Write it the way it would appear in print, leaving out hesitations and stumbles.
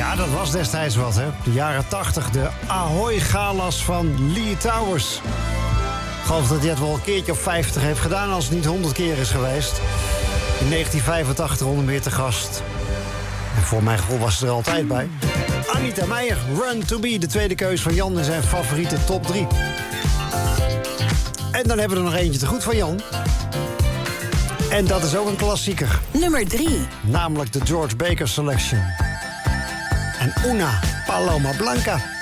Ja, dat was destijds wat, hè. De jaren 80, de Ahoy-galas van Lee Towers. Ik geloof dat hij het wel een keertje of 50 heeft gedaan, als het niet 100 keer is geweest. In 1985 onder meer te gast. En voor mijn gevoel was ze er altijd bij. Anita Meijer, Run to Be, de tweede keus van Jan in zijn favoriete top 3. En dan hebben we er nog eentje te goed van Jan. En dat is ook een klassieker. Nummer 3. Namelijk de George Baker Selection. En Una Paloma Blanca.